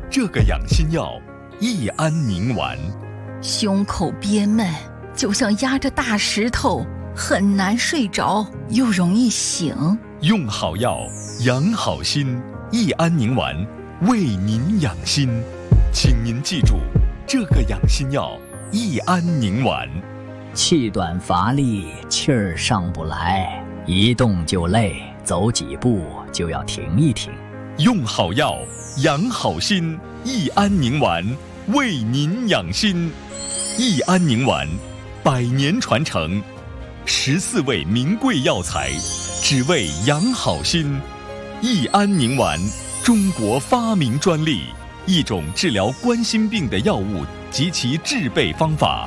这个养心药益安宁丸。 胸口憋闷，就像压着大石头，很难睡着，又容易醒。 用好药，养好心，益安宁丸为您养心。请您记住，这个养心药益安宁丸。 气短乏力，气儿上不来，一动就累，走几步就要停一停。 用好药，养好心，益安宁丸为您养心。益安宁丸100年传承，14味名贵药材，只为养好心。益安宁丸，中国发明专利，一种治疗冠心病的药物及其制备方法。